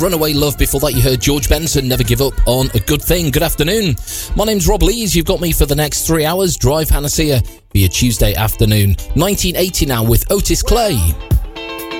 Runaway Love. Before that, you heard George Benson, Never Give Up on a Good Thing. Good afternoon. My name's Rob Lees. You've got me for the next 3 hours. Drive Hanasia for your Tuesday afternoon. 1980 now with Otis Clay.